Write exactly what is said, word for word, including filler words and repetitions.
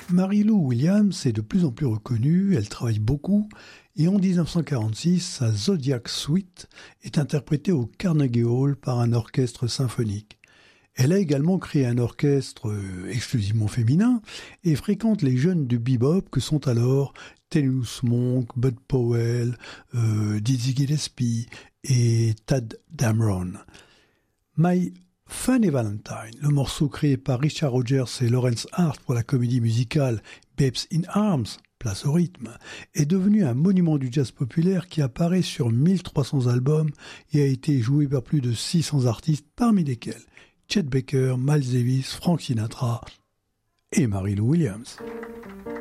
Mary-Lou Williams est de plus en plus reconnue, elle travaille beaucoup, et en dix-neuf cent quarante-six, sa Zodiac Suite est interprétée au Carnegie Hall par un orchestre symphonique. Elle a également créé un orchestre euh, exclusivement féminin et fréquente les jeunes du bebop que sont alors Thelonious Monk, Bud Powell, euh, Dizzy Gillespie et Tadd Dameron. My Funny Valentine, le morceau créé par Richard Rodgers et Lawrence Hart pour la comédie musicale Babes in Arms, place au rythme, est devenu un monument du jazz populaire qui apparaît sur mille trois cents albums et a été joué par plus de six cents artistes, parmi lesquels Chet Baker, Miles Davis, Frank Sinatra et Mary-Lou Williams.